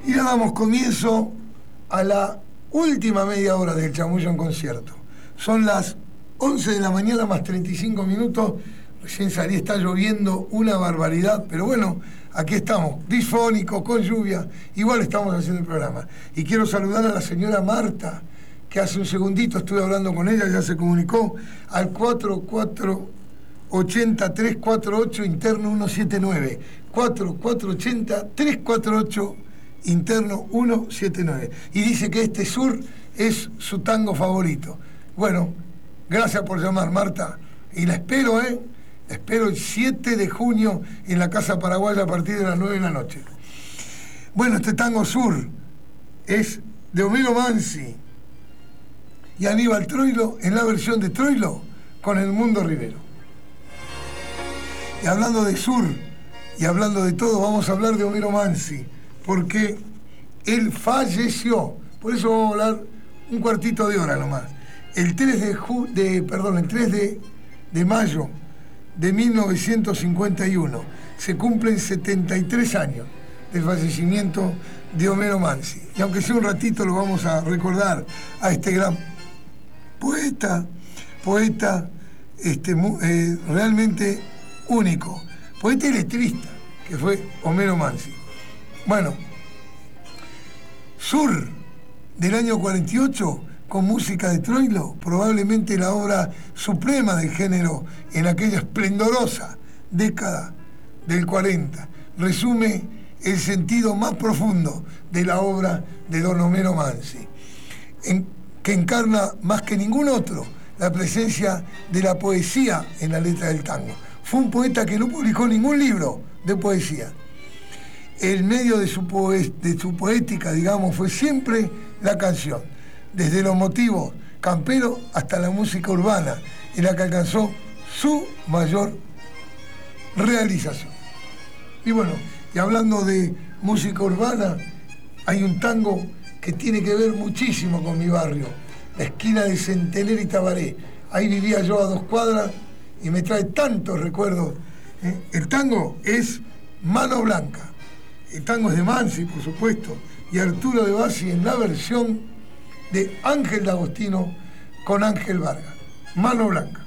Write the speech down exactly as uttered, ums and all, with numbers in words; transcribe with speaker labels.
Speaker 1: Y ya damos comienzo a la última media hora del Chamullo en Concierto. Son las once de la mañana más treinta y cinco minutos. Recién salí, está lloviendo una barbaridad, pero bueno, aquí estamos, disfónico, con lluvia, igual estamos haciendo el programa. Y quiero saludar a la señora Marta, que hace un segundito estuve hablando con ella, ya se comunicó al cuatro cuatro ocho cero tres cuatro ocho interno ciento setenta y nueve. cuatro cuatro ocho cero tres cuatro ocho interno ciento setenta y nueve. Y dice que este Sur es su tango favorito. Bueno, gracias por llamar, Marta. Y la espero, ¿eh? La espero el siete de junio en la Casa Paraguaya a partir de las nueve de la noche. Bueno, este tango Sur es de Homero Mansi y Aníbal Troilo en la versión de Troilo con el Mundo Rivero. Y hablando de Sur y hablando de todo, vamos a hablar de Homero Mansi, porque él falleció. Por eso vamos a hablar un cuartito de hora nomás. El tres de, ju de, perdón, el tres de, de mayo de mil novecientos cincuenta y uno se cumplen setenta y tres años del fallecimiento de Homero Mansi. Y aunque sea un ratito lo vamos a recordar a este gran poeta, poeta este, eh, realmente único, poeta y letrista, que fue Homero Mansi. Bueno, Sur, del año cuarenta y ocho, con música de Troilo, probablemente la obra suprema del género en aquella esplendorosa década del cuarenta, resume el sentido más profundo de la obra de don Homero Mansi, en, que encarna más que ningún otro la presencia de la poesía en la letra del tango. Fue un poeta que no publicó ningún libro de poesía. El medio de su, poe de su poética, digamos, fue siempre la canción, desde los motivos camperos hasta la música urbana, en la que alcanzó su mayor realización. Y bueno, y hablando de música urbana, hay un tango que tiene que ver muchísimo con mi barrio, la esquina de Centener y Tabaré. Ahí vivía yo a dos cuadras y me trae tantos recuerdos. ¿eh? El tango es Mano Blanca. El tango es de Mansi, por supuesto, y Arturo de Bassi en la versión de Ángel D'Agostino con Ángel Vargas. Mano Blanca.